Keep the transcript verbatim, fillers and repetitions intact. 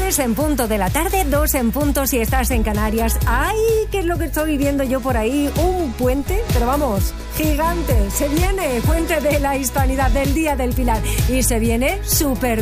tres en punto de la tarde, dos en punto si estás en Canarias. ¡Ay! ¿Qué es lo que estoy viendo yo por ahí? Un puente, pero vamos, gigante. Se viene Puente de la Hispanidad, del Día del Pilar. Y se viene súper